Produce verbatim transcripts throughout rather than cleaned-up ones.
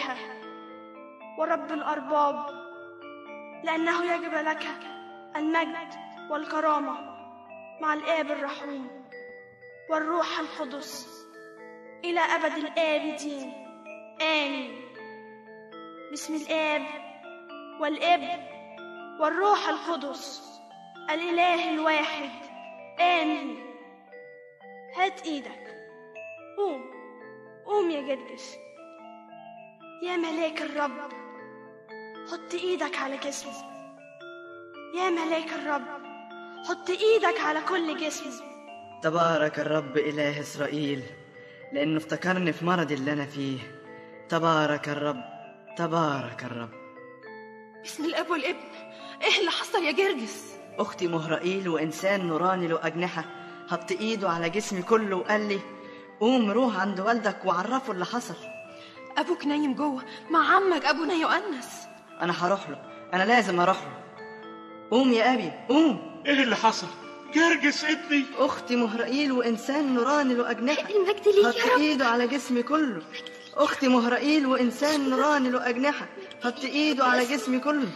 الآلهة ورب الأرباب، لأنه يجب لك المجد والكرامة مع الآب الرحوم والروح القدس إلى أبد الآبدين آمين. باسم الآب والابن والروح القدس الإله الواحد آمين. هات إيدك، قوم قوم يا جرجس. يا ملاك الرب حط إيدك على جسمي. يا ملاك الرب حط إيدك على كل جسمي. تبارك الرب إله إسرائيل، لأنه افتكرني في مرضي اللي أنا فيه. تبارك الرب، تبارك الرب. باسم الأب والابن. إيه اللي حصل يا جرجس؟ أختي مهرائيل وإنسان نوراني له أجنحة حط إيده على جسمي كله وقال لي قوم روح عند والدك وعرفه اللي حصل. أبوك نايم جوه مع عمك أبونا يؤنس. أنا هروح له، أنا لازم أروح له. قوم يا أبي قوم. إيه اللي حصل؟ جرجس ابني. أختي مهرائيل وإنسان نوراني له أجنحة المجد ليك حط إيده على جسمي كله. أختي مهرائيل وإنسان نوراني له أجنحة حط إيده على جسمي كله.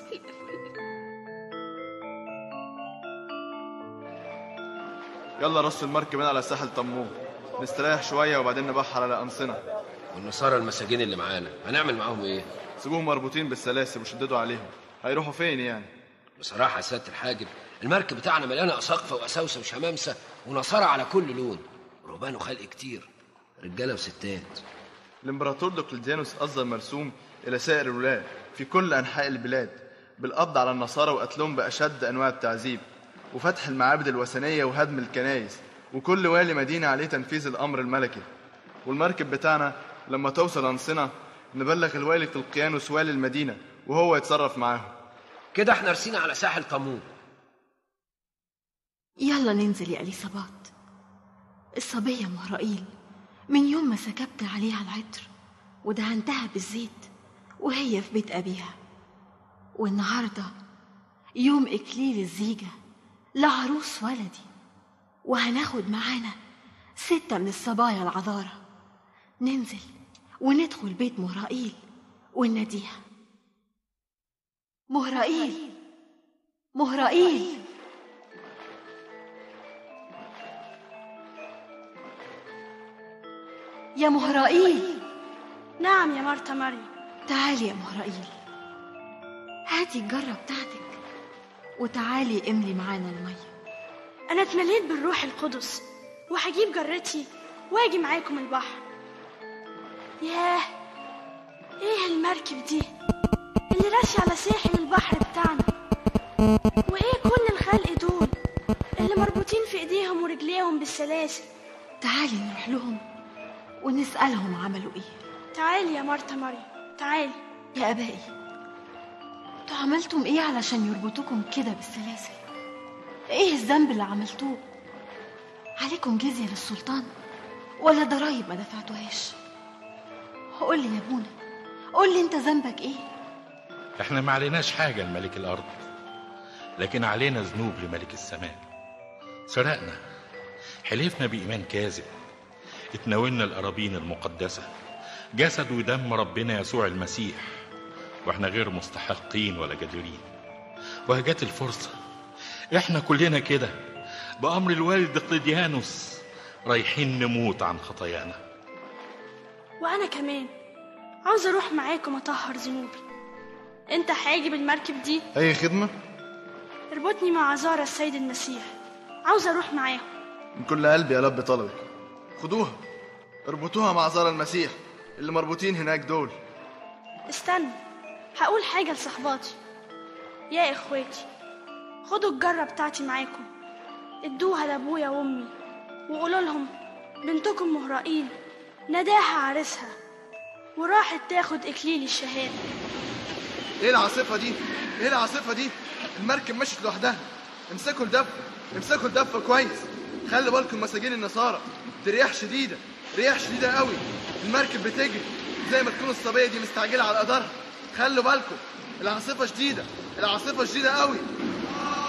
يلا رص المركب على ساحل طموح، نستريح شوية وبعدين نبحر على أنصنة. والنصارى المساجين اللي معانا هنعمل معاهم ايه؟ سيبوهم مربوطين بالسلاسل وشددوا عليهم، هيروحوا فين يعني؟ بصراحة يا سيادة الحاجب المركب بتاعنا مليانة أساقفة وأساوسة وشمامسة ونصارى على كل لون، رهبان وخلق كتير، رجالة وستات. الإمبراطور دقلديانوس أصدر مرسوم إلى سائر الولاة في كل أنحاء البلاد بالقبض على النصارى وقتلهم بأشد أنواع التعذيب وفتح المعابد الوثنية وهدم الكنائس، وكل والي مدينة عليه تنفيذ الأمر الملكي. والمركب بتاعنا لما توصل أنصنة نبلغ الوالي قلقيانوس والي المدينة وهو يتصرف معاهم. كده احنا رسينا على ساحل طموح. يلا ننزل يا إليصابات. الصبية مهرائيل من يوم ما سكبت عليها العطر ودهنتها بالزيت وهي في بيت أبيها، والنهاردة يوم إكليل الزيجة لعروس ولدي، وهناخد معانا ستة من الصبايا العذارى. ننزل وندخل بيت مهرائيل ونناديها مهرائيل مهرائيل. يا مهرائيل. نعم يا مرتا مريم. تعالي يا مهرائيل، هاتي الجرة بتاعتك وتعالي املي معانا المية. أنا اتمليت بالروح القدس وهجيب جرتي واجي معاكم البحر. ياه، ايه المركب دي اللي راشية على ساحل البحر بتاعنا؟ وايه كل الخلق دول اللي مربوطين في ايديهم ورجليهم بالسلاسل؟ تعالي نروح لهم ونسألهم عملوا ايه. تعالي يا مرتا مريم، تعالي. يا ابائي، انتوا عملتم ايه علشان يربطوكم كده بالسلاسل؟ ايه الذنب اللي عملتوه؟ عليكم جزية للسلطان ولا ضرايب ما دفعتوهاش؟ قول لي يا ابونا، قول لي انت ذنبك ايه؟ احنا ما عليناش حاجة لملك الارض، لكن علينا ذنوب لملك السماء. سرقنا، حلفنا بإيمان كاذب، اتناولنا القرابين المقدسة، جسد ودم ربنا يسوع المسيح، واحنا غير مستحقين ولا جديرين. وهجت الفرصة احنا كلنا كده بأمر الوالد دقلديانوس رايحين نموت عن خطايانا. وأنا كمان عاوز أروح معاكم أطهر ذنوبي. أنت حاجي بالمركب دي؟ أي خدمة؟ اربطني مع عذارى السيد المسيح، عاوز أروح معاهم. من كل قلبي يا لب طلبك. خدوها اربطوها مع عذارى المسيح اللي مربوطين هناك دول. استنى، هقول حاجة لصحباتي. يا إخواتي، خدوا الجرة بتاعتي معاكم، ادوها لأبويا وأمي وقولوا لهم بنتكم مهرائيل نداها عريسها وراحت تاخد إكليل الشهادة. ايه العاصفة دي؟ ايه العاصفة دي؟ المركب مشت لوحدها. امسكوا الدفة، امسكوا الدفة كويس. خلي بالكم مساجين النصارى، دي رياح شديدة، رياح شديدة قوي. المركب بتجري زي ما تكون الصبية دي مستعجلة على قدرها. خلوا بالكم، العاصفة شديدة، العاصفة شديدة قوي.